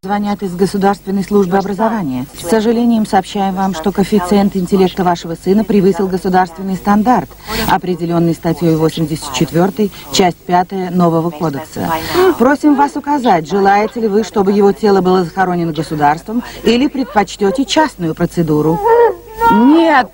Звонят из Государственной службы образования. С сожалением сообщаем вам, что коэффициент интеллекта вашего сына превысил государственный стандарт, определенный статьей 84, часть 5 нового кодекса. Просим вас указать, желаете ли вы, чтобы его тело было захоронено государством, или предпочтете частную процедуру? Нет!